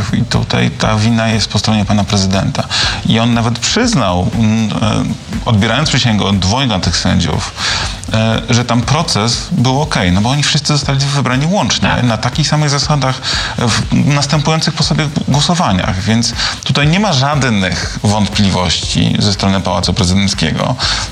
i tutaj ta wina jest po stronie pana prezydenta. I on nawet przyznał, odbierając przysięgę od dwojga tych sędziów, że tam proces był okej, no bo oni wszyscy zostali wybrani łącznie, na takich samych zasadach, w następujących po sobie głosowaniach, więc tutaj nie ma żadnych wątpliwości ze strony Pałacu Prezydenckiego.